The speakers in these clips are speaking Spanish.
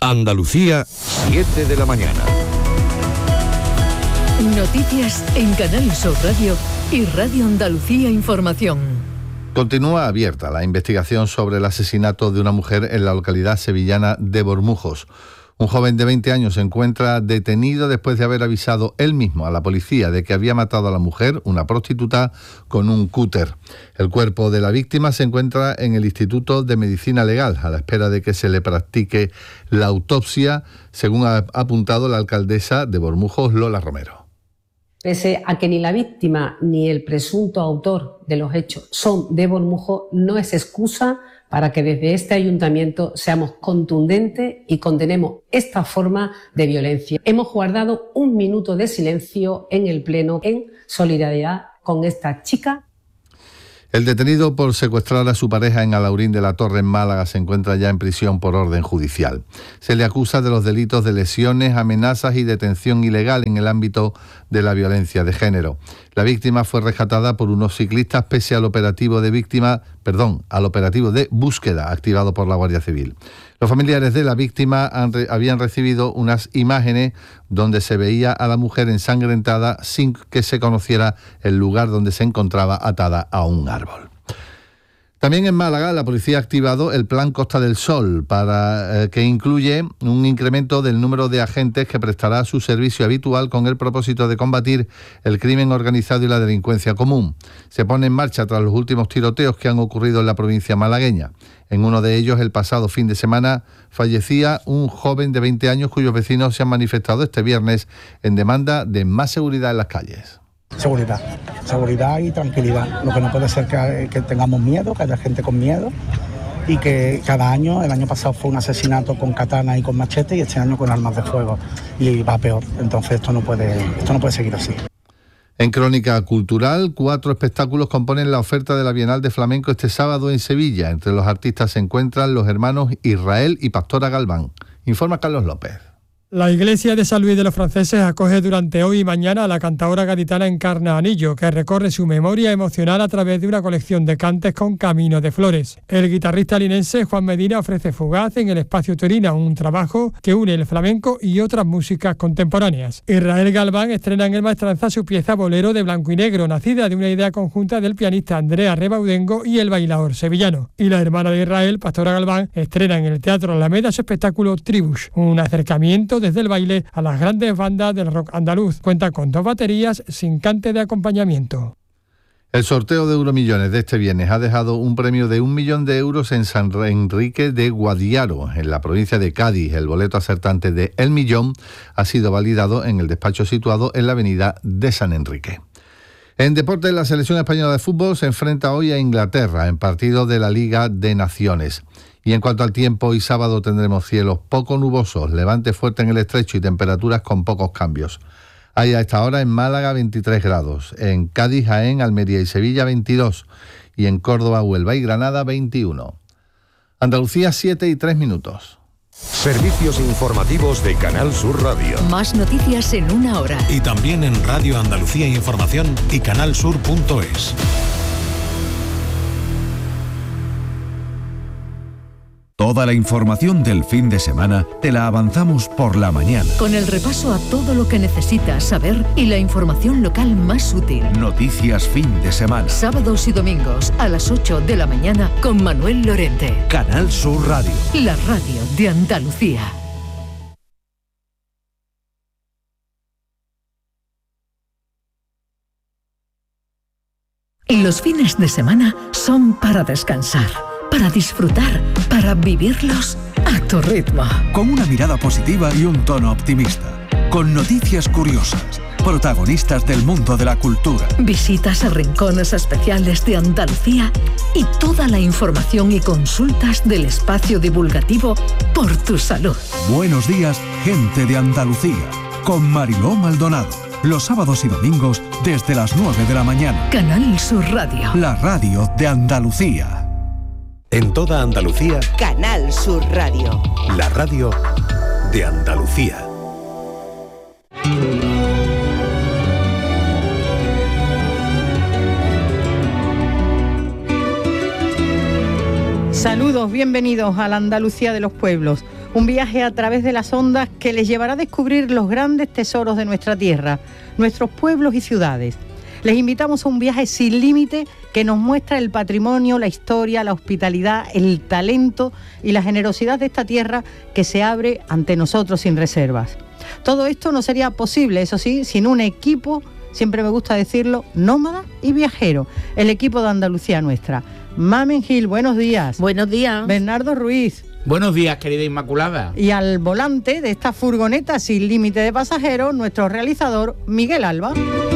Andalucía, 7 de la mañana. Noticias en Canal Sur Radio y Radio Andalucía Información. Continúa abierta la investigación sobre el asesinato de una mujer en la localidad sevillana de Bormujos. Un joven de 20 años se encuentra detenido después de haber avisado él mismo a la policía de que había matado a la mujer, una prostituta, con un cúter. El cuerpo de la víctima se encuentra en el Instituto de Medicina Legal, a la espera de que se le practique la autopsia, según ha apuntado la alcaldesa de Bormujos, Lola Romero. Pese a que ni la víctima ni el presunto autor de los hechos son de Bormujos, no es excusa para que desde este ayuntamiento seamos contundentes y condenemos esta forma de violencia. Hemos guardado un minuto de silencio en el Pleno en solidaridad con esta chica. El detenido por secuestrar a su pareja en Alaurín de la Torre, en Málaga, se encuentra ya en prisión por orden judicial. Se le acusa de los delitos de lesiones, amenazas y detención ilegal en el ámbito de la violencia de género. La víctima fue rescatada por unos ciclistas pese al operativo de búsqueda activado por la Guardia Civil. Los familiares de la víctima habían recibido unas imágenes donde se veía a la mujer ensangrentada sin que se conociera el lugar donde se encontraba atada a un árbol. También en Málaga, la policía ha activado el Plan Costa del Sol, que incluye un incremento del número de agentes que prestará su servicio habitual con el propósito de combatir el crimen organizado y la delincuencia común. Se pone en marcha tras los últimos tiroteos que han ocurrido en la provincia malagueña. En uno de ellos, el pasado fin de semana, fallecía un joven de 20 años cuyos vecinos se han manifestado este viernes en demanda de más seguridad en las calles. Seguridad y tranquilidad. Lo que no puede ser que tengamos miedo, que haya gente con miedo y que cada año, el año pasado fue un asesinato con katana y con machete y este año con armas de fuego y va peor. Entonces esto no puede seguir así. En Crónica Cultural, 4 espectáculos componen la oferta de la Bienal de Flamenco este sábado en Sevilla. Entre los artistas se encuentran los hermanos Israel y Pastora Galván. Informa Carlos López. La iglesia de San Luis de los Franceses acoge durante hoy y mañana a la cantadora gaditana Encarna Anillo, que recorre su memoria emocional a través de una colección de cantes con Camino de Flores. El guitarrista linense Juan Medina ofrece Fugaz en el Espacio Torina, un trabajo que une el flamenco y otras músicas contemporáneas. Israel Galván estrena en el Maestranza su pieza Bolero de blanco y negro, nacida de una idea conjunta del pianista Andrea Rebaudengo y el bailador sevillano. Y la hermana de Israel, Pastora Galván, estrena en el Teatro Alameda su espectáculo Tribus, un acercamiento desde el baile a las grandes bandas del rock andaluz. Cuenta con 2 baterías sin cante de acompañamiento. El sorteo de Euromillones de este viernes ha dejado un premio de 1 millón de euros en San Enrique de Guadiaro, en la provincia de Cádiz. El boleto acertante de El Millón ha sido validado en el despacho situado en la avenida de San Enrique. En deportes, la selección española de fútbol se enfrenta hoy a Inglaterra en partido de la Liga de Naciones. Y en cuanto al tiempo, hoy sábado tendremos cielos poco nubosos, levante fuerte en el estrecho y temperaturas con pocos cambios. Hay a esta hora en Málaga 23 grados, en Cádiz, Jaén, Almería y Sevilla 22 y en Córdoba, Huelva y Granada 21. Andalucía 7:03. Servicios informativos de Canal Sur Radio. Más noticias en una hora. Y también en Radio Andalucía Información y canalsur.es. Toda la información del fin de semana te la avanzamos por la mañana. Con el repaso a todo lo que necesitas saber y la información local más útil. Noticias fin de semana. Sábados y domingos a las 8 de la mañana con Manuel Lorente. Canal Sur Radio. La radio de Andalucía. Los fines de semana son para descansar, para disfrutar, para vivirlos a tu ritmo. Con una mirada positiva y un tono optimista. Con noticias curiosas. Protagonistas del mundo de la cultura. Visitas a rincones especiales de Andalucía y toda la información y consultas del espacio divulgativo Por tu Salud. Buenos días, gente de Andalucía. Con Mariló Maldonado. Los sábados y domingos desde las 9 de la mañana. Canal Sur Radio. La radio de Andalucía. En toda Andalucía, Canal Sur Radio. La radio de Andalucía. Saludos, bienvenidos a la Andalucía de los pueblos. Un viaje a través de las ondas que les llevará a descubrir los grandes tesoros de nuestra tierra, nuestros pueblos y ciudades. Les invitamos a un viaje sin límite que nos muestra el patrimonio, la historia, la hospitalidad, el talento y la generosidad de esta tierra que se abre ante nosotros sin reservas. Todo esto no sería posible, eso sí, sin un equipo, siempre me gusta decirlo, nómada y viajero, el equipo de Andalucía Nuestra. Mamen Gil, buenos días. Buenos días. Bernardo Ruiz. Buenos días, querida Inmaculada. Y al volante de esta furgoneta sin límite de pasajeros, nuestro realizador Miguel Alba.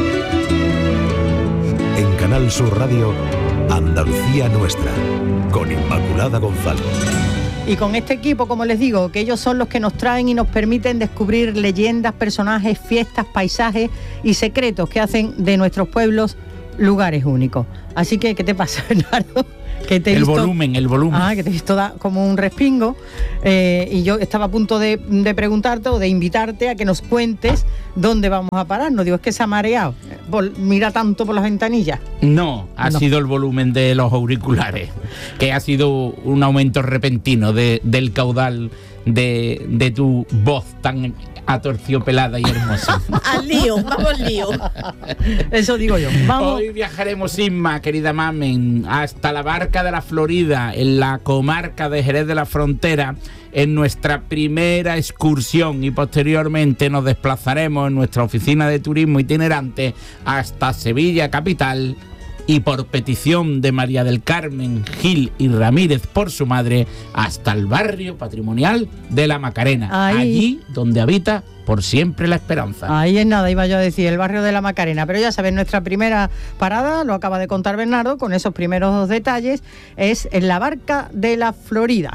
En Canal Sur Radio, Andalucía Nuestra, con Inmaculada González. Y con este equipo, como les digo, que ellos son los que nos traen y nos permiten descubrir leyendas, personajes, fiestas, paisajes y secretos que hacen de nuestros pueblos lugares únicos. Así que, ¿qué te pasa, Bernardo? Que te el volumen. Ah, que te he visto como un respingo. Y yo estaba a punto de preguntarte o de invitarte a que nos cuentes dónde vamos a parar. No digo, es que se ha mareado. Mira tanto por las ventanillas. No, ha sido el volumen de los auriculares, que ha sido un aumento repentino del caudal de tu voz tan atorciopelada y hermosa. Al lío, vamos al lío. Eso digo yo. Vamos. Hoy viajaremos, Inma, querida Mamen, hasta la Barca de la Florida, en la comarca de Jerez de la Frontera, en nuestra primera excursión, y posteriormente nos desplazaremos en nuestra oficina de turismo itinerante hasta Sevilla capital, y por petición de María del Carmen Gil y Ramírez por su madre, hasta el barrio patrimonial de La Macarena, allí donde habita por siempre la esperanza. Ahí es nada, iba yo a decir, el barrio de La Macarena, pero ya sabes, nuestra primera parada, lo acaba de contar Bernardo, con esos primeros dos detalles, es en la Barca de la Florida.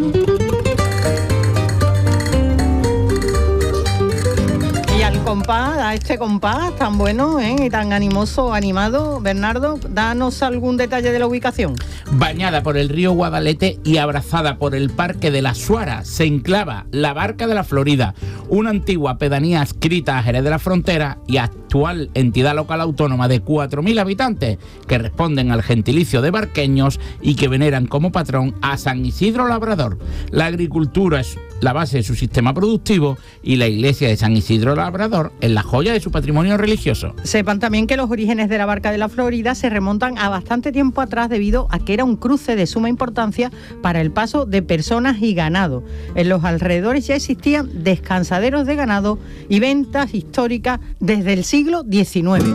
A este compás tan bueno y tan animoso, animado, Bernardo, danos algún detalle de la ubicación. Bañada por el río Guadalete y abrazada por el Parque de la Suara, se enclava la Barca de la Florida, una antigua pedanía adscrita a Jerez de la Frontera y actual entidad local autónoma de 4.000 habitantes, que responden al gentilicio de barqueños y que veneran como patrón a San Isidro Labrador. La agricultura es la base de su sistema productivo y la iglesia de San Isidro Labrador es la joya de su patrimonio religioso. Sepan también que los orígenes de la Barca de la Florida se remontan a bastante tiempo atrás, debido a que era un cruce de suma importancia para el paso de personas y ganado. En los alrededores ya existían descansaderos de ganado y ventas históricas desde el siglo XIX.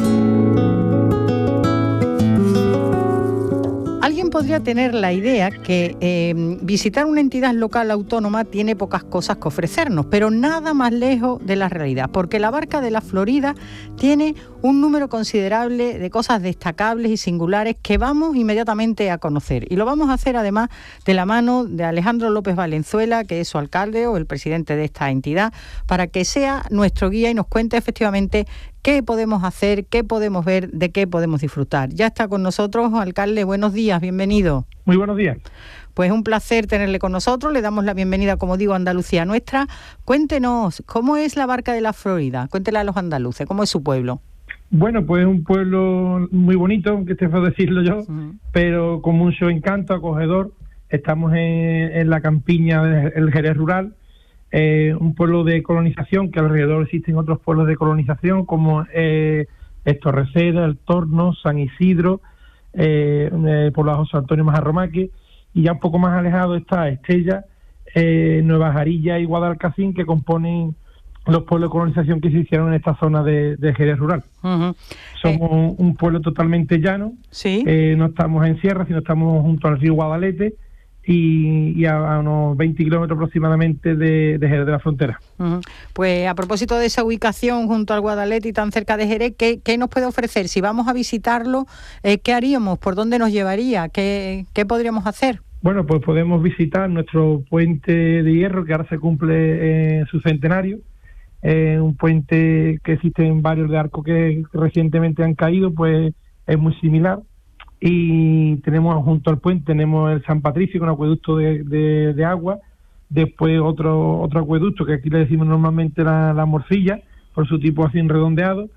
Alguien podría tener la idea que visitar una entidad local autónoma tiene pocas cosas que ofrecernos, pero nada más lejos de la realidad, porque la Barca de la Florida tiene un número considerable de cosas destacables y singulares que vamos inmediatamente a conocer. Y lo vamos a hacer además de la mano de Alejandro López Valenzuela, que es su alcalde o el presidente de esta entidad, para que sea nuestro guía y nos cuente efectivamente qué podemos hacer, qué podemos ver, de qué podemos disfrutar. Ya está con nosotros, alcalde, buenos días, bienvenido. Muy buenos días. Pues un placer tenerle con nosotros, le damos la bienvenida, como digo, a Andalucía Nuestra. Cuéntenos, ¿cómo es la Barca de la Florida? Cuéntele a los andaluces, ¿cómo es su pueblo? Bueno, pues es un pueblo muy bonito, que esté fácil decirlo yo, pero con mucho encanto, acogedor. Estamos en la campiña del Jerez rural, un pueblo de colonización, que alrededor existen otros pueblos de colonización, como Torrecera, El Torno, San Isidro, poblado José Antonio Majarromaque, y ya un poco más alejado está Estella, Nueva Jarilla y Guadalcacín, que componen los pueblos de colonización que se hicieron en esta zona de Jerez rural. Somos un pueblo totalmente llano, no estamos en sierra, sino estamos junto al río Guadalete, y a unos 20 kilómetros aproximadamente de Jerez de la Frontera. Pues a propósito de esa ubicación junto al Guadalete y tan cerca de Jerez, ¿qué nos puede ofrecer? Si vamos a visitarlo, ¿qué haríamos? ¿Por dónde nos llevaría? ¿Qué podríamos hacer? Bueno, pues podemos visitar nuestro puente de hierro, que ahora se cumple su centenario. Un puente que existe en varios de arcos que recientemente han caído, pues es muy similar. Y tenemos junto al puente tenemos el San Patricio, con acueducto de agua. Después otro acueducto, que aquí le decimos normalmente la morcilla, por su tipo así redondeado.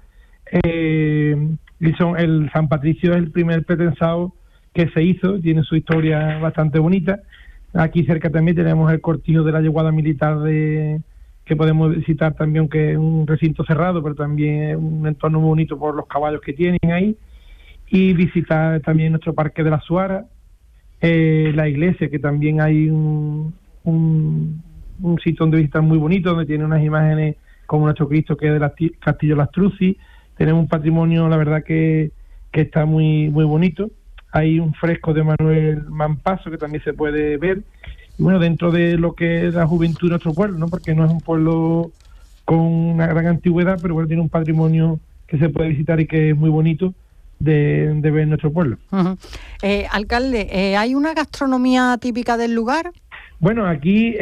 El San Patricio es el primer pretensado que se hizo, tiene su historia bastante bonita, Aquí cerca también tenemos el cortijo de la yeguada militar que podemos visitar también, que es un recinto cerrado, pero también es un entorno muy bonito por los caballos que tienen ahí. Y visitar también nuestro Parque de la Suara, la iglesia, que también hay un sitio donde visitar muy bonito, donde tiene unas imágenes como nuestro Cristo, que es del Castillo Las Trucis. Tenemos un patrimonio, la verdad, que está muy muy bonito. Hay un fresco de Manuel Mampaso que también se puede ver. Y bueno, dentro de lo que es la juventud de nuestro pueblo, ¿no? Porque no es un pueblo con una gran antigüedad, pero bueno, tiene un patrimonio que se puede visitar y que es muy bonito de ver en nuestro pueblo. Uh-huh. Alcalde, ¿hay una gastronomía típica del lugar? Bueno, aquí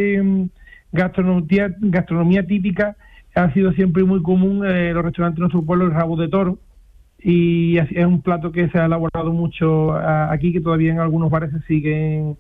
gastronomía típica ha sido siempre muy común. Los restaurantes de nuestro pueblo, el rabo de toro, y es un plato que se ha elaborado mucho aquí, que todavía en algunos bares se siguen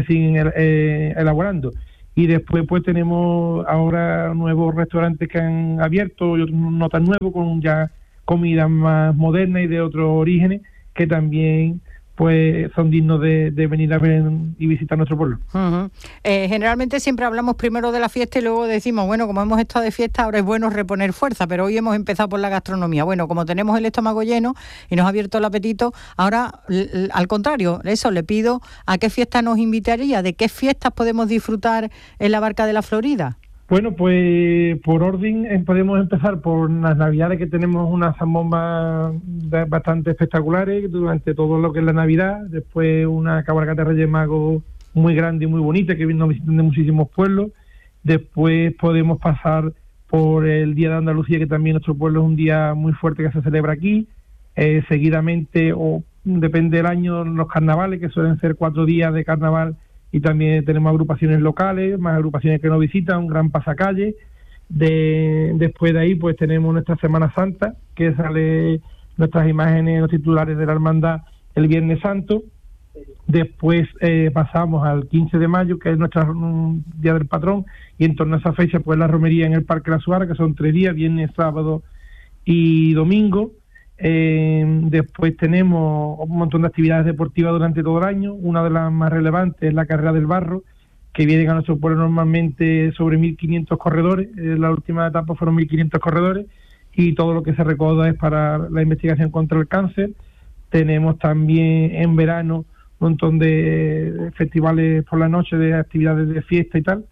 elaborando. Y después pues tenemos ahora nuevos restaurantes que han abierto, y otros no tan nuevos, con ya comida más moderna y de otros orígenes, que también pues son dignos de venir a ver y visitar nuestro pueblo. Uh-huh. Generalmente siempre hablamos primero de la fiesta y luego decimos, bueno, como hemos estado de fiesta, ahora es bueno reponer fuerza, pero hoy hemos empezado por la gastronomía. Bueno, como tenemos el estómago lleno y nos ha abierto el apetito, ahora, al contrario, eso le pido a qué fiesta nos invitaría, de qué fiestas podemos disfrutar en la Barca de la Florida. Bueno, pues por orden podemos empezar por las Navidades, que tenemos unas zambombas bastante espectaculares durante todo lo que es la Navidad. Después una cabalgata de Reyes Magos muy grande y muy bonita, que nos visitan de muchísimos pueblos. Después podemos pasar por el Día de Andalucía, que también nuestro pueblo es un día muy fuerte que se celebra aquí. Seguidamente, o depende del año, los carnavales, que suelen ser 4 días de carnaval. Y también tenemos agrupaciones locales, más agrupaciones que nos visitan, un gran pasacalle. Después de ahí pues tenemos nuestra Semana Santa, que sale nuestras imágenes, los titulares de la hermandad el Viernes Santo. Después pasamos al 15 de mayo, que es nuestro Día del Patrón, y en torno a esa fecha pues la romería en el Parque La Suara, que son 3 días, viernes, sábado y domingo. Después tenemos un montón de actividades deportivas durante todo el año. Una de las más relevantes es la carrera del barro, que vienen a nuestro pueblo normalmente sobre 1.500 corredores. La última etapa fueron 1.500 corredores, y todo lo que se recauda es para la investigación contra el cáncer. Tenemos también en verano un montón de festivales por la noche, de actividades de fiesta y tal.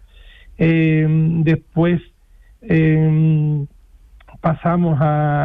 Después pasamos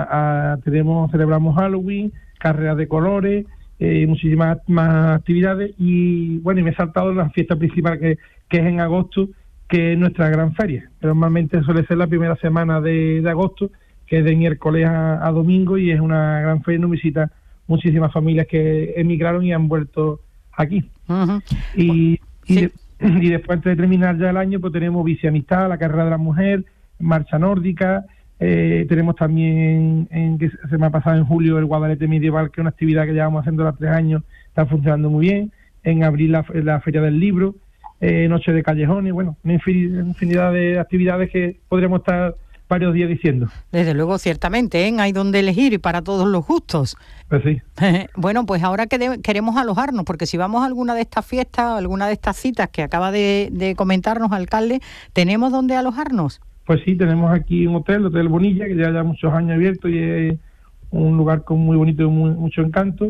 celebramos Halloween, carreras de colores, muchísimas más actividades. Y bueno, y me he saltado la fiesta principal, que es en agosto, que es nuestra gran feria. Normalmente suele ser la primera semana de agosto, que es de miércoles a domingo, y es una gran feria. Nos visita muchísimas familias que emigraron y han vuelto aquí. Uh-huh. Y después, antes de terminar ya el año, pues tenemos Bici Amistad, la carrera de la mujer, marcha nórdica. Tenemos también, que se me ha pasado en julio, el Guadalete Medieval, que es una actividad que llevamos haciendo hace 3 años, está funcionando muy bien. En abril la Feria del Libro, Noche de Callejones, bueno, una infinidad de actividades que podríamos estar varios días diciendo. Desde luego, ciertamente, hay donde elegir y para todos los gustos. Pues sí. Bueno, pues ahora queremos alojarnos, porque si vamos a alguna de estas fiestas, alguna de estas citas que acaba de comentarnos, alcalde, ¿tenemos dónde alojarnos? Pues sí, tenemos aquí un hotel, Hotel Bonilla, que ya muchos años abierto, y es un lugar con muy bonito y mucho encanto,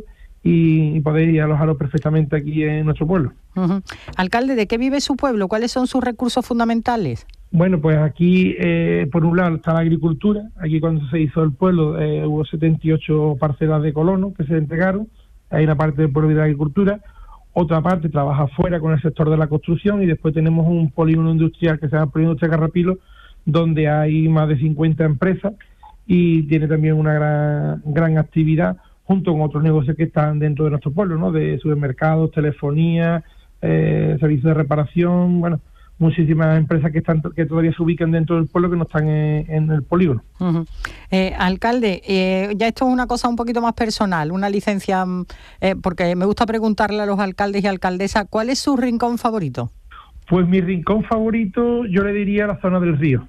y podéis alojaros perfectamente aquí en nuestro pueblo. Uh-huh. Alcalde, ¿de qué vive su pueblo? ¿Cuáles son sus recursos fundamentales? Bueno, pues aquí, por un lado, está la agricultura. Aquí, cuando se hizo el pueblo, hubo 78 parcelas de colonos que se entregaron. Hay una parte del pueblo de la agricultura. Otra parte trabaja fuera con el sector de la construcción, y después tenemos un polígono industrial que se llama Polígono Industria Carrapilo, donde hay más de 50 empresas, y tiene también una gran actividad, junto con otros negocios que están dentro de nuestro pueblo, ¿no? De supermercados, telefonía, servicios de reparación, bueno, muchísimas empresas que todavía se ubican dentro del pueblo, que no están en el polígono. Uh-huh. Alcalde, ya esto es una cosa un poquito más personal, una licencia, porque me gusta preguntarle a los alcaldes y alcaldesas, ¿cuál es su rincón favorito? Pues mi rincón favorito, yo le diría la zona del río.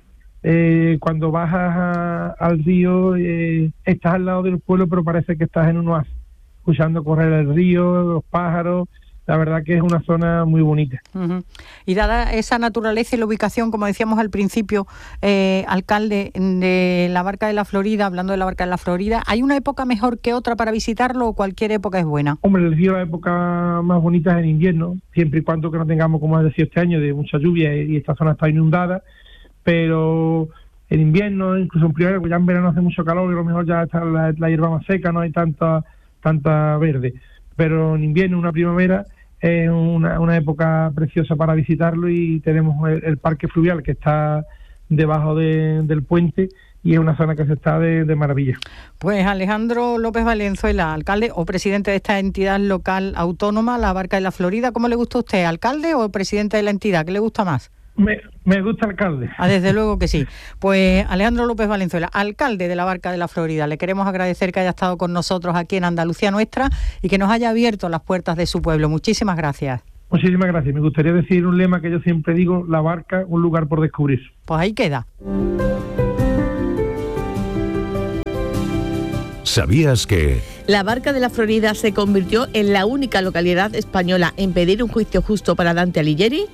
Cuando bajas al río, estás al lado del pueblo, pero parece que estás en un oasis, escuchando correr el río, los pájaros, la verdad que es una zona muy bonita. Y dada esa naturaleza y la ubicación, como decíamos al principio, alcalde, de la Barca de la Florida, hablando de la Barca de la Florida, ¿hay una época mejor que otra para visitarlo o cualquier época es buena? Hombre, les digo, la época más bonita es en invierno, siempre y cuando que no tengamos, como ha decidido este año, de mucha lluvia y esta zona está inundada, pero en invierno, incluso en primavera, porque ya en verano hace mucho calor y a lo mejor ya está la hierba más seca, no hay tanta verde, pero en invierno, una primavera, es una época preciosa para visitarlo, y tenemos el parque fluvial que está debajo del puente, y es una zona que se está de maravilla. Pues Alejandro López Valenzuela, alcalde o presidente de esta entidad local autónoma, la Barca de la Florida. ¿Cómo le gusta a usted, alcalde o presidente de la entidad? ¿Qué le gusta más? Me gusta alcalde. Desde luego que sí. Pues Alejandro López Valenzuela, alcalde de la Barca de la Florida, le queremos agradecer que haya estado con nosotros aquí en Andalucía Nuestra y que nos haya abierto las puertas de su pueblo. Muchísimas gracias. Muchísimas gracias. Me gustaría decir un lema que yo siempre digo: la Barca, un lugar por descubrir. Pues ahí queda. ¿Sabías que...? La Barca de la Florida se convirtió en la única localidad española en pedir un juicio justo para Dante Alighieri?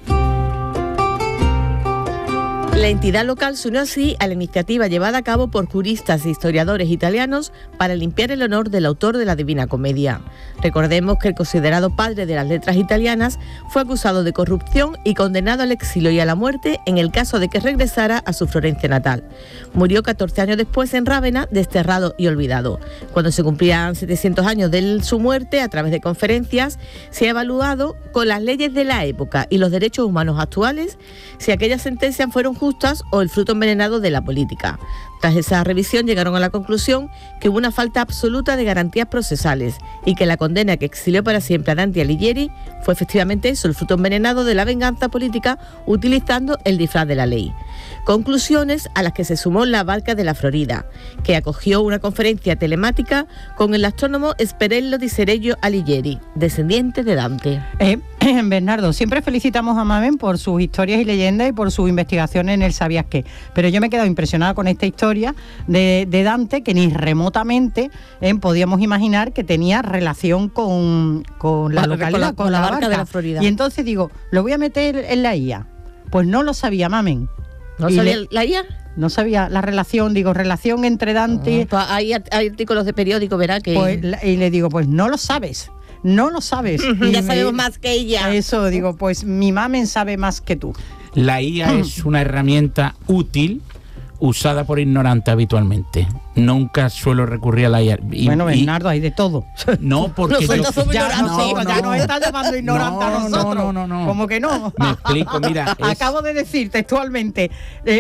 La entidad local se unió así a la iniciativa llevada a cabo por juristas e historiadores italianos para limpiar el honor del autor de la Divina Comedia. Recordemos que el considerado padre de las letras italianas fue acusado de corrupción y condenado al exilio y a la muerte en el caso de que regresara a su Florencia natal. Murió 14 años después en Rávena, desterrado y olvidado. Cuando se cumplían 700 años de su muerte, a través de conferencias, se ha evaluado con las leyes de la época y los derechos humanos actuales si aquellas sentencias fueron justas o el fruto envenenado de la política. Tras esa revisión llegaron a la conclusión que hubo una falta absoluta de garantías procesales y que la condena que exilió para siempre a Dante Alighieri fue efectivamente eso, el fruto envenenado de la venganza política utilizando el disfraz de la ley. Conclusiones a las que se sumó la Barca de la Florida, que acogió una conferencia telemática con el astrónomo Sperello di Serello Alighieri, descendiente de Dante. Bernardo, siempre felicitamos a Mamen por sus historias y leyendas y por sus investigaciones en el ¿Sabías qué? Pero yo me he quedado impresionada con esta historia de Dante, que ni remotamente podíamos imaginar que tenía relación con la localidad, con la Barca de la Florida. Y entonces digo, lo voy a meter en la IA. Pues no lo sabía Mamen. ¿No sabía la IA? No sabía la relación, relación entre Dante... Pues hay artículos de periódico, verá que... Pues, y le digo, pues no lo sabes. No lo sabes. Ya sabemos más que ella. Eso, digo, pues mi Mamen sabe más que tú. La IA es una herramienta útil usada por ignorantes habitualmente. Nunca suelo recurrir a la IA. Bueno, Bernardo, hay de todo. No, porque nosotros somos ignorantes. Ya nos estás llamando ignorantes a nosotros. No. ¿Cómo que no? Me explico, mira. Acabo de decir textualmente,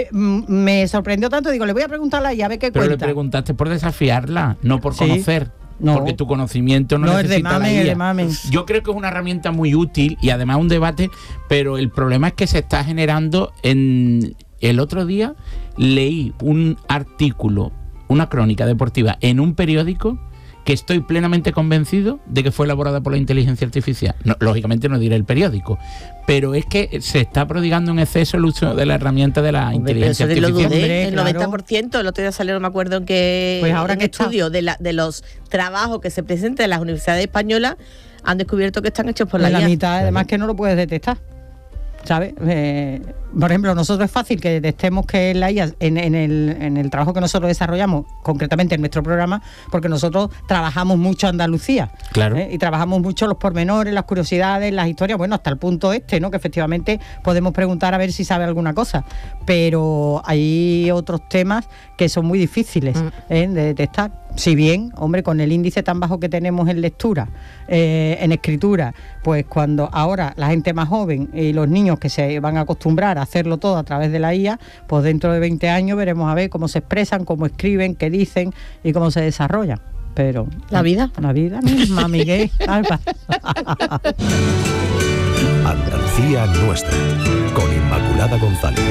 me sorprendió tanto, digo, le voy a preguntar a la IA, a ver qué cuenta. Pero le preguntaste por desafiarla, no por conocer. No, porque tu conocimiento no necesita la IA. Yo creo que es una herramienta muy útil y además un debate, pero el problema es que se está generando el otro día leí un artículo, una crónica deportiva en un periódico que estoy plenamente convencido de que fue elaborada por la inteligencia artificial. No, lógicamente no diré el periódico, pero es que se está prodigando en exceso el uso de la herramienta de la inteligencia artificial. Lo dudé, el 90%, el otro día salió, no me acuerdo en qué pues ahora en estudio de los trabajos que se presentan en las universidades españolas, han descubierto que están hechos por la IA. La mitad, además, que no lo puedes detectar. ¿Sabes? Por ejemplo, nosotros es fácil que detectemos que la IA en el trabajo que nosotros desarrollamos, concretamente en nuestro programa, porque nosotros trabajamos mucho Andalucía. Claro. Y trabajamos mucho los pormenores, las curiosidades, las historias, bueno, hasta el punto ¿no? Que efectivamente podemos preguntar a ver si sabe alguna cosa. Pero hay otros temas que son muy difíciles de detectar. Si bien, hombre, con el índice tan bajo que tenemos en lectura, en escritura, pues cuando ahora la gente más joven y los niños que se van a acostumbrar a hacerlo todo a través de la IA, pues dentro de 20 años veremos a ver cómo se expresan, cómo escriben, qué dicen y cómo se desarrollan. Pero la vida misma, Miguel. Andalucía Nuestra, con Inmaculada González.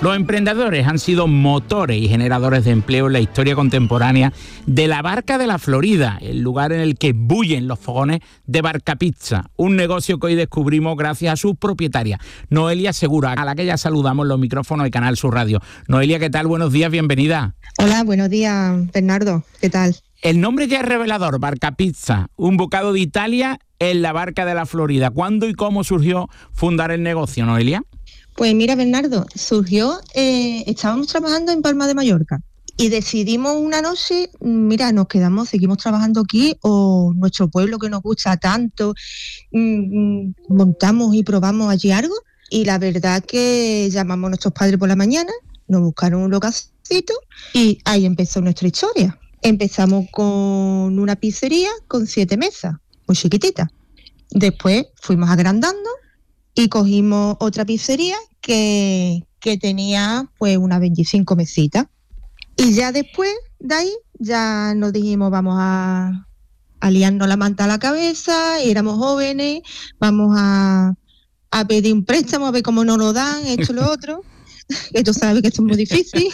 Los emprendedores han sido motores y generadores de empleo en la historia contemporánea de la Barca de la Florida, el lugar en el que bullen los fogones de Barcapizza, un negocio que hoy descubrimos gracias a su propietaria, Noelia Segura, a la que ya saludamos en los micrófonos de Canal Sur Radio. Noelia, ¿qué tal? Buenos días, bienvenida. Hola, buenos días, Bernardo. ¿Qué tal? El nombre ya es revelador, Barcapizza, un bocado de Italia en la Barca de la Florida. ¿Cuándo y cómo surgió fundar el negocio, Noelia? Pues mira, Bernardo, surgió, estábamos trabajando en Palma de Mallorca y decidimos una noche, mira, nos quedamos, seguimos trabajando aquí o nuestro pueblo que nos gusta tanto, montamos y probamos allí algo y la verdad que llamamos a nuestros padres por la mañana, nos buscaron un localcito y ahí empezó nuestra historia. Empezamos con una pizzería con 7 mesas, muy chiquitita. Después fuimos agrandando y cogimos otra pizzería que tenía pues unas 25 mesitas. Y ya después de ahí ya nos dijimos vamos a liarnos la manta a la cabeza, éramos jóvenes, vamos a pedir un préstamo, a ver cómo nos lo dan, esto lo otro. Que tú sabes que esto es muy difícil.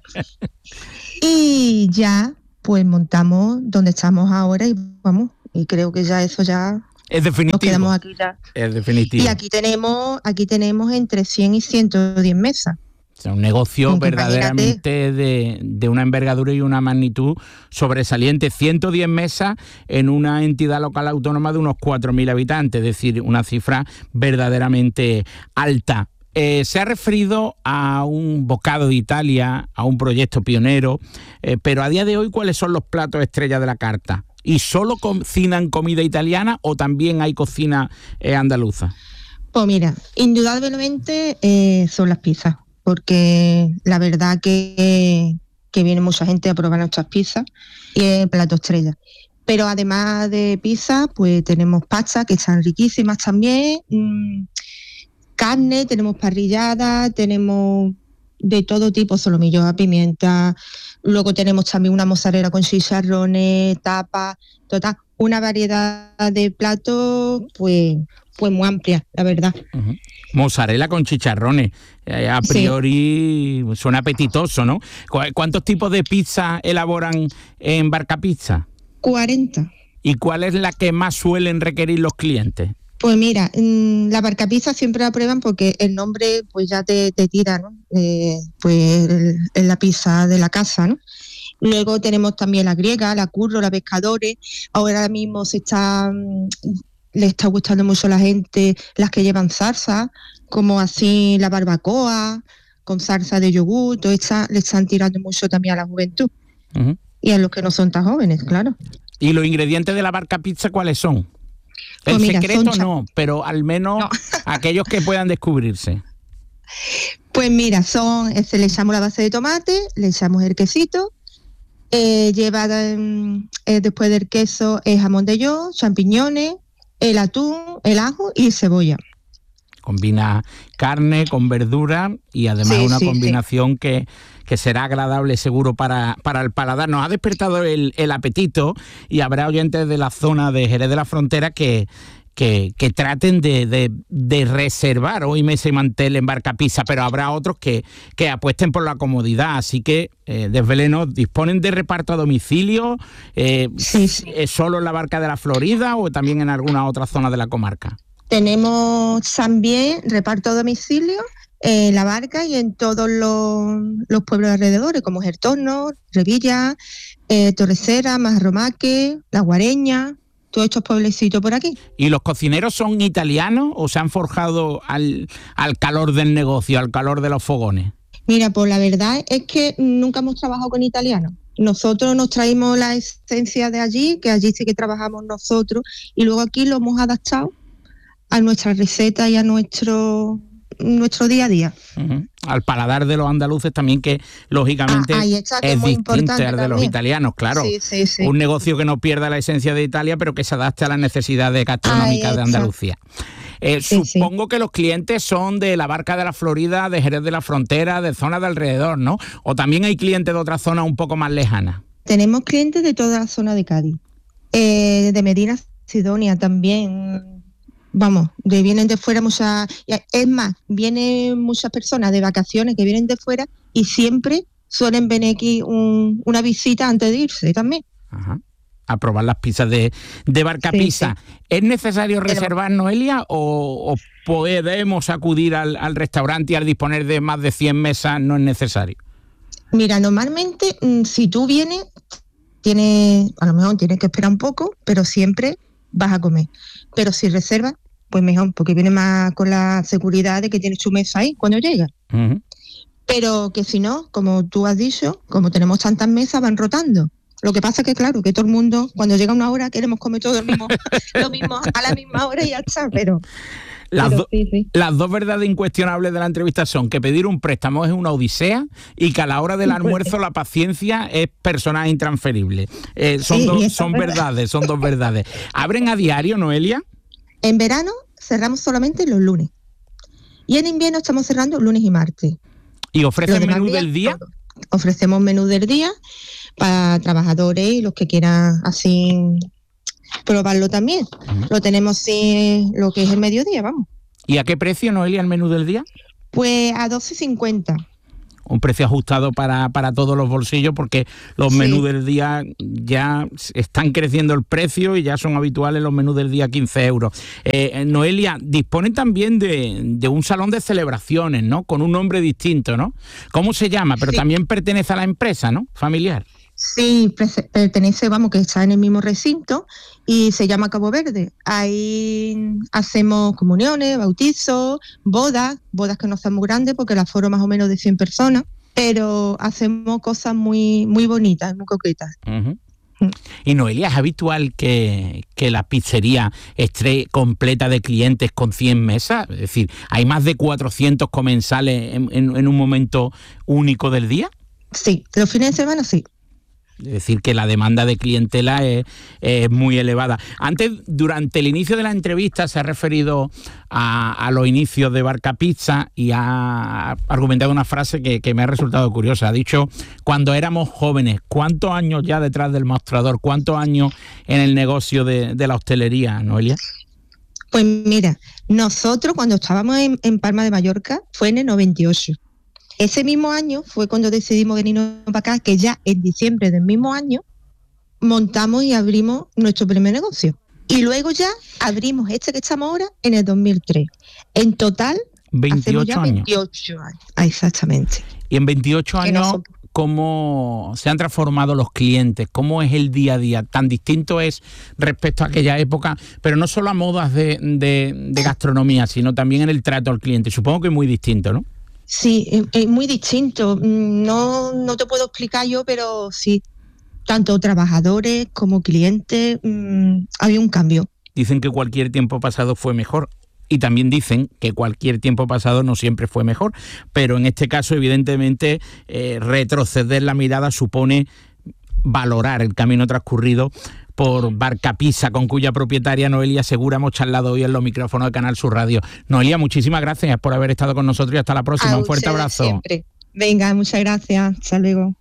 Y ya pues montamos donde estamos ahora y vamos, y creo que ya eso ya... Es definitivo. Nos quedamos aquí ya. Es definitivo. Y aquí tenemos entre 100 y 110 mesas. O sea, un negocio verdaderamente de una envergadura y una magnitud sobresaliente. 110 mesas en una entidad local autónoma de unos 4.000 habitantes, es decir, una cifra verdaderamente alta. Se ha referido a un bocado de Italia, a un proyecto pionero, pero a día de hoy, ¿cuáles son los platos estrella de la carta? ¿Y solo cocinan comida italiana o también hay cocina andaluza? Pues mira, indudablemente son las pizzas, porque la verdad que viene mucha gente a probar nuestras pizzas y es plato estrella. Pero además de pizza, pues tenemos pastas que están riquísimas también, carne, tenemos parrillada, tenemos de todo tipo, solomillos a pimienta, luego tenemos también una mozzarella con chicharrones, tapas, total, una variedad de platos pues muy amplia, la verdad. Uh-huh. Mozzarella con chicharrones, a priori sí. Suena apetitoso, ¿no? ¿Cuántos tipos de pizza elaboran en Barcapizza? 40. ¿Y cuál es la que más suelen requerir los clientes? Pues mira, la Barcapizza siempre la prueban porque el nombre pues ya te tira, ¿no? Pues es la pizza de la casa, ¿no? Luego tenemos también la griega, la curro, la pescadores. Ahora mismo le está gustando mucho a la gente las que llevan salsa, como así la barbacoa, con salsa de yogur, todo le están tirando mucho también a la juventud. Uh-huh. Y a los que no son tan jóvenes, claro. ¿Y los ingredientes de la Barcapizza cuáles son? El pues mira, secreto no, pero al menos no. Aquellos que puedan descubrirse. Pues mira, le echamos la base de tomate, le echamos el quesito, lleva después del queso el jamón de york, champiñones, el atún, el ajo y cebolla. Combina carne con verdura y además una combinación que será agradable seguro para el paladar. Nos ha despertado el apetito y habrá oyentes de la zona de Jerez de la Frontera que traten de reservar hoy mesa y mantel en Barcapizza, pero habrá otros que apuesten por la comodidad, así que desvélenos, ¿disponen de reparto a domicilio? ¿Solo en la Barca de la Florida o también en alguna otra zona de la comarca? Tenemos también reparto a domicilio en la Barca y en todos los pueblos alrededores, como Gertorno, Revilla, Torrecera, Marromaque, La Guareña, todos estos pueblecitos por aquí. ¿Y los cocineros son italianos o se han forjado al calor del negocio, al calor de los fogones? Mira, pues la verdad es que nunca hemos trabajado con italianos. Nosotros nos traímos la esencia de allí, que allí sí que trabajamos nosotros, y luego aquí lo hemos adaptado a nuestra receta y a nuestro día a día. Uh-huh. Al paladar de los andaluces también, que lógicamente es distinto al de los italianos, claro. Sí. Un negocio que no pierda la esencia de Italia, pero que se adapte a las necesidades gastronómicas de Andalucía. Supongo que los clientes son de la Barca de la Florida, de Jerez de la Frontera, de zonas de alrededor, ¿no? ¿O también hay clientes de otras zonas un poco más lejanas? Tenemos clientes de toda la zona de Cádiz, de Medina Sidonia también, vienen de fuera muchas, es más, vienen muchas personas de vacaciones que vienen de fuera y siempre suelen venir aquí una visita antes de irse también. Ajá. A probar las pizzas de Barca Pizza. Sí. ¿Es necesario reservar, Noelia, o podemos acudir al restaurante y al disponer de más de 100 mesas no es necesario? Mira, normalmente si tú vienes, a lo mejor tienes que esperar un poco, pero siempre vas a comer. Pero si reservas, pues mejor, porque viene más con la seguridad de que tienes tu mesa ahí cuando llegas. Uh-huh. Pero que si no, como tú has dicho, como tenemos tantas mesas, van rotando. Lo que pasa es que, claro, que todo el mundo, cuando llega una hora, queremos comer todo lo mismo a la misma hora y ya está, pero... Las dos verdades incuestionables de la entrevista son que pedir un préstamo es una odisea y que a la hora del almuerzo la paciencia es personal intransferible. Son dos verdades. ¿Abren a diario, Noelia? En verano cerramos solamente los lunes. Y en invierno estamos cerrando lunes y martes. ¿Y ofrecen menú del día? Ofrecemos menú del día para trabajadores y los que quieran así probarlo también. Uh-huh. Lo tenemos sin lo que es el mediodía, vamos. ¿Y a qué precio, Noelia, el menú del día? Pues a 12,50. Un precio ajustado para todos los bolsillos, porque los menús del día ya están creciendo el precio y ya son habituales los menús del día 15 euros. Noelia, disponen también de un salón de celebraciones, ¿no? Con un nombre distinto, ¿no? ¿Cómo se llama? Pero también pertenece a la empresa, ¿no? Familiar. Sí, pertenece, que está en el mismo recinto y se llama Cabo Verde. Ahí hacemos comuniones, bautizos, bodas que no son muy grandes porque el aforo más o menos de 100 personas, pero hacemos cosas muy, muy bonitas, muy coquetas. Uh-huh. Y Noelia, ¿es habitual que la pizzería esté completa de clientes con 100 mesas? Es decir, ¿hay más de 400 comensales en un momento único del día? Sí, los fines de semana sí. Es decir, que la demanda de clientela es muy elevada. Antes, durante el inicio de la entrevista, se ha referido a los inicios de Barca Pizza y ha argumentado una frase que me ha resultado curiosa. Ha dicho, cuando éramos jóvenes, ¿cuántos años ya detrás del mostrador? ¿Cuántos años en el negocio de la hostelería, Noelia? Pues mira, nosotros cuando estábamos en Palma de Mallorca fue en el 98. Ese mismo año fue cuando decidimos venirnos para acá, que ya en diciembre del mismo año montamos y abrimos nuestro primer negocio. Y luego ya abrimos este que estamos ahora en el 2003. En total, 28 ya 28 años. Exactamente. Y en 28 años, ¿cómo se han transformado los clientes? ¿Cómo es el día a día? Tan distinto es respecto a aquella época, pero no solo a modas de gastronomía, sino también en el trato al cliente. Supongo que es muy distinto, ¿no? Sí, es muy distinto. No te puedo explicar yo, pero sí, tanto trabajadores como clientes, había un cambio. Dicen que cualquier tiempo pasado fue mejor. Y también dicen que cualquier tiempo pasado no siempre fue mejor. Pero en este caso, evidentemente, retroceder la mirada supone valorar el camino transcurrido por Barca Pizza, con cuya propietaria Noelia Segura hemos charlado hoy en los micrófonos de Canal Sur Radio. Noelia, muchísimas gracias por haber estado con nosotros y hasta la próxima. Un fuerte abrazo. Siempre. Venga, muchas gracias. Hasta luego.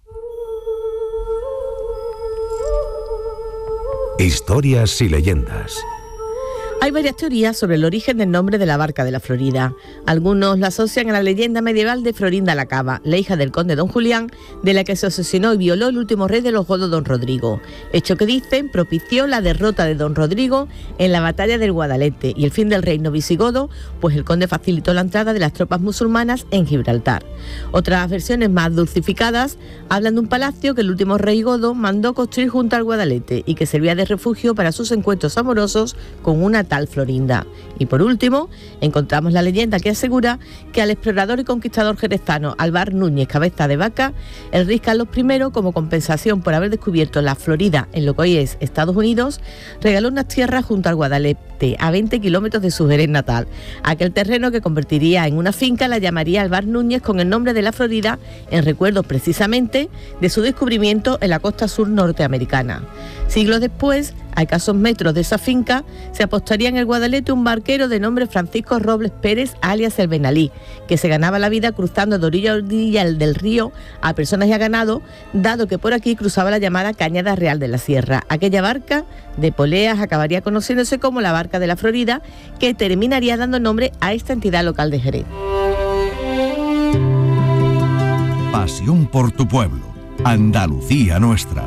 Historias y leyendas. Hay varias teorías sobre el origen del nombre de la Barca de la Florida. Algunos lo asocian a la leyenda medieval de Florinda la Cava, la hija del conde don Julián, de la que se asesinó y violó el último rey de los godos, don Rodrigo. Hecho que dicen propició la derrota de don Rodrigo en la batalla del Guadalete y el fin del reino visigodo, pues el conde facilitó la entrada de las tropas musulmanas en Gibraltar. Otras versiones más dulcificadas hablan de un palacio que el último rey godo mandó construir junto al Guadalete y que servía de refugio para sus encuentros amorosos con una tal Florinda. Y por último, encontramos la leyenda que asegura que al explorador y conquistador jerezano Álvar Núñez Cabeza de Vaca, el rey Carlos I, como compensación por haber descubierto la Florida en lo que hoy es Estados Unidos, regaló unas tierras junto al Guadalete, a 20 kilómetros de su Jerez natal. Aquel terreno que convertiría en una finca la llamaría Álvar Núñez con el nombre de la Florida, en recuerdo precisamente de su descubrimiento en la costa sur norteamericana. Siglos después, A escasos metros de esa finca se apostaría en el Guadalete un barquero de nombre Francisco Robles Pérez, alias el Benalí, que se ganaba la vida cruzando de orilla a orilla del río a personas y a ganado, dado que por aquí cruzaba la llamada Cañada Real de la Sierra. Aquella barca de poleas acabaría conociéndose como la Barca de la Florida, que terminaría dando nombre a esta entidad local de Jerez. Pasión por tu pueblo, Andalucía nuestra.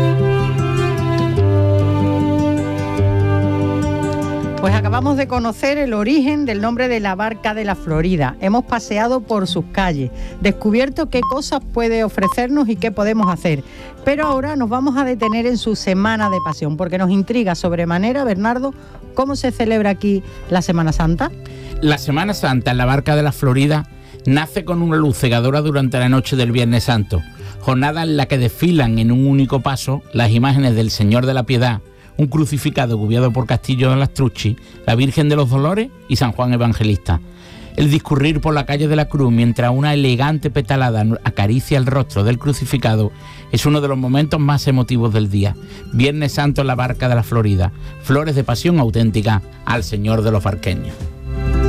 Pues acabamos de conocer el origen del nombre de la Barca de la Florida. Hemos paseado por sus calles, descubierto qué cosas puede ofrecernos y qué podemos hacer. Pero ahora nos vamos a detener en su Semana de Pasión, porque nos intriga sobremanera, Bernardo, ¿cómo se celebra aquí la Semana Santa? La Semana Santa en la Barca de la Florida nace con una luz cegadora durante la noche del Viernes Santo, jornada en la que desfilan en un único paso las imágenes del Señor de la Piedad, un crucificado cubierto por Castillo de las Truchis, la Virgen de los Dolores y San Juan Evangelista. El discurrir por la calle de la Cruz mientras una elegante petalada acaricia el rostro del crucificado es uno de los momentos más emotivos del día. Viernes Santo en la Barca de la Florida, flores de pasión auténtica al Señor de los barqueños.